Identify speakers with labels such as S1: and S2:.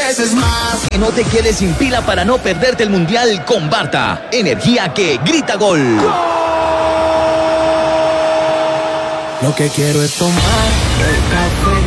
S1: veces más.
S2: Que no te quedes sin pila para no perderte el Mundial con Barta. Energía que grita gol.
S3: Lo que quiero es tomar el café